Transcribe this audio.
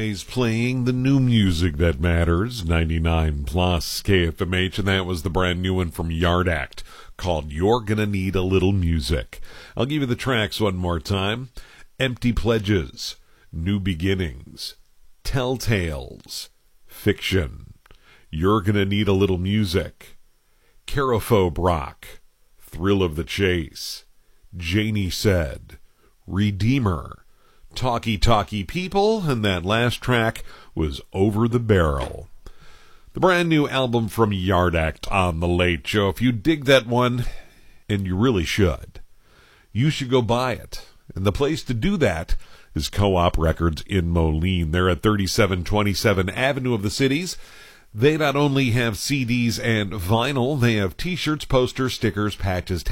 always playing the new music that matters, 99 plus KFMH, and that was the brand new one from Yard Act called You're Gonna Need a Little Music. I'll give you the tracks one more time. Empty Pledges, New Beginnings, Telltales, Fiction, You're Gonna Need a Little Music, Carophobe Rock, Thrill of the Chase, Janie Said, Redeemer, Talkie Talkie People, and that last track was Over the Barrel. The brand new album from Yard Act on The Late Show. If you dig that one, and you really should, you should go buy it. And the place to do that is Co-op Records in Moline. They're at 3727 Avenue of the Cities. They not only have CDs and vinyl, they have t-shirts, posters, stickers, patches,